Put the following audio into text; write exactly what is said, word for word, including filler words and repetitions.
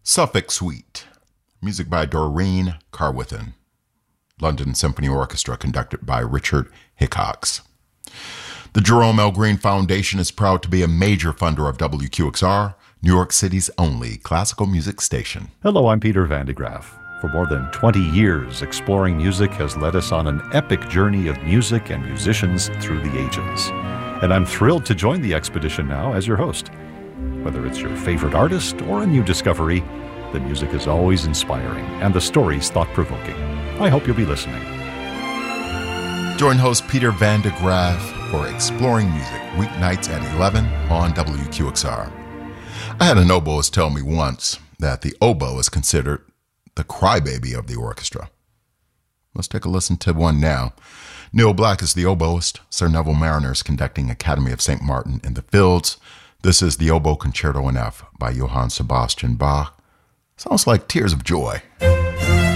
Suffolk Suite, music by Doreen Carwithen. London Symphony Orchestra, conducted by Richard Hickox. The Jerome L. Green Foundation is proud to be a major funder of W Q X R, New York City's only classical music station. Hello, I'm Peter Van de Graaf. For more than twenty years, Exploring Music has led us on an epic journey of music and musicians through the ages. And I'm thrilled to join the expedition now as your host. Whether it's your favorite artist or a new discovery, the music is always inspiring and the stories thought-provoking. I hope you'll be listening. Join host Peter Van de Graaf for Exploring Music, weeknights at eleven on W Q X R. I had an oboist tell me once that the oboe is considered the crybaby of the orchestra. Let's take a listen to one now. Neil Black is the oboist. Sir Neville Mariner is conducting Academy of Saint Martin in the Fields. This is the Oboe Concerto in F by Johann Sebastian Bach. Sounds like tears of joy.